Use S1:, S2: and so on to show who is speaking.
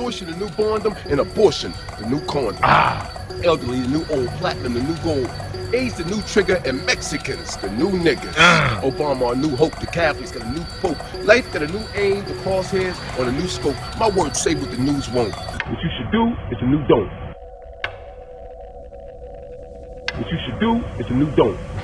S1: Porsche, the new Bondum, and abortion, the new condom. Elderly, the new old platinum, the new gold. AIDS, the new trigger, and Mexicans, the new niggas. Obama, our new hope, the Catholics got a new pope. Life got a new aim, the crosshairs on a new scope. My words say what the news won't. What you should do is a new don't. What you should do is a new don't.